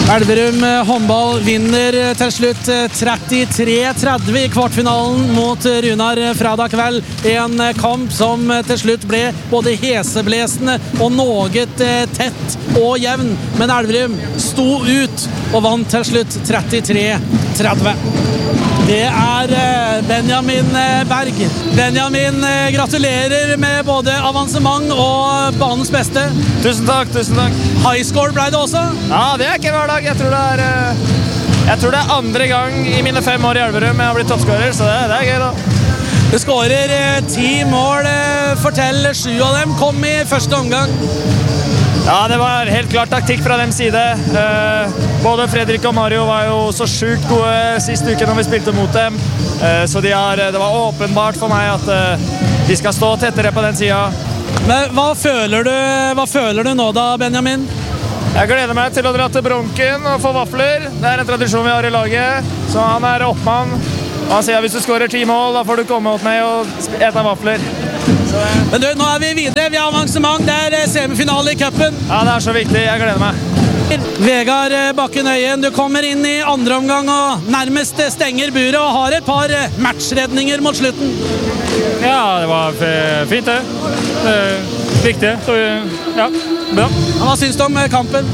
Elverum håndball vinner til slutt 33-30 i kvartfinalen mot Runar fredag kveld. En kamp som til slutt ble både heseblesende og noget tett og jevn. Men Elverum sto ut og vant til slutt 33-30. Det Benjamin Berg. Benjamin, gratulerer med både avansement og banens beste. Tusen takk. High score ble det også? Ja, det ikke hver dag. Jeg tror det andre gang i mine 5 år i Elverum jeg har blitt toppskårer, så det gøy da. Du skårer 10 mål, fortell 7 av dem kom i første omgang. Ja, det var helt klart taktikk fra dem side. Både Fredrik og Mario var jo så sjukt gode sist uke når vi spilte mot dem. Så det var åpenbart for meg at de skal stå tettere på den siden. Men hva føler du nå da, Benjamin? Jeg gleder meg til å dra til Bronken og få vafler. Det en tradisjon vi har i laget. Så han oppmann. Han sier hvis du skårer 10 mål, da får du komme opp med og ete vafler. Men du, nå vi videre. Vi har avansement. Det semifinale i cupen. Ja, det så viktig. Jeg gleder meg. Vegard Bakken Øyen, du kommer inn i andre omgang og nærmest stenger buret og har et par matchredninger mot slutten. Ja, det var fint det. Viktig. Så, ja, bra. Hva synes du om kampen?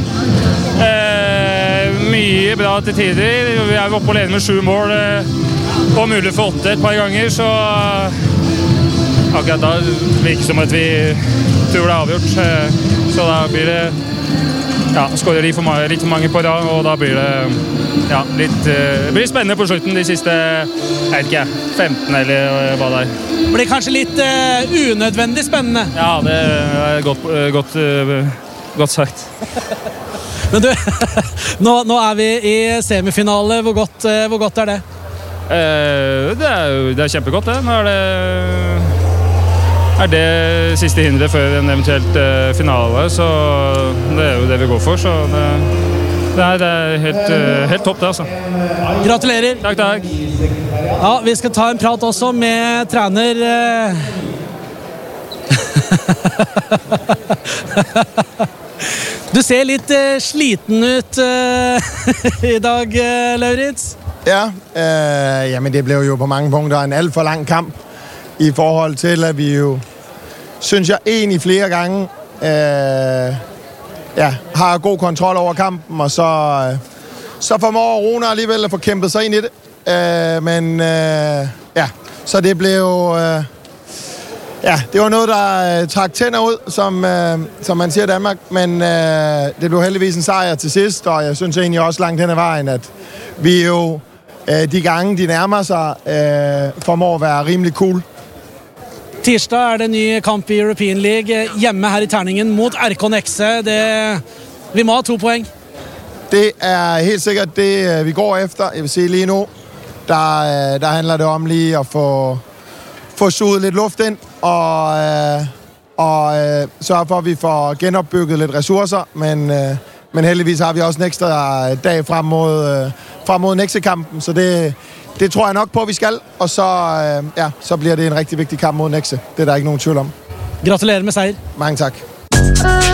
Mye bra til tider. Vi oppe alene med 7 mål og mulig for 8 et par ganger, så akkurat da virker det som at vi tror det avgjort. Så da blir det skårer de litt for mange på rad, og da blir det det blir spennende på slutten de siste, jeg vet ikke, 15 eller hva det Det blir kanskje litt unødvendig spennende. Ja, det godt sagt. Men du, nå vi i semifinale. Hvor godt det? Det kjempegodt det. Nå det siste hindret før en eventuelt finale, så det jo det vi går for, så det helt topp det, altså. Gratulerer. Takk. Ja, vi skal ta en prat også med trener Du ser litt sliten ut i dag, Lauritz. Ja, men det blev jo på mange punkter en alt for lang kamp i forhold til, at vi jo, synes jeg, egentlig flere gange har god kontrol over kampen, og så formår Rune alligevel at få kæmpet sig ind i det. Så det blev jo... det var noget, der trak tænder ud, som man siger i Danmark, men det blev heldigvis en sejr til sidst, og jeg synes egentlig også langt hen ad vejen, at vi jo de gange, de nærmer sig, formår at være rimelig cool. Tirsdag det ny kamp i European League hjemme her i Terningen mot RK Nexe. Vi må ha 2 poeng. Det helt sikkert det, vi går efter. Jeg vil sige lige nu, der handler det om lige at få suget lidt luft ind, og sørge for, at vi får genopbygget lidt ressourcer, men heldigvis har vi også en ekstra dag frem mod Nexe-kampen, så det tror jeg nok på, at vi skal, og så bliver det en rigtig vigtig kamp mod Nexe. Det der ikke nogen tvivl om. Gratulerer med sejr. Mange tak.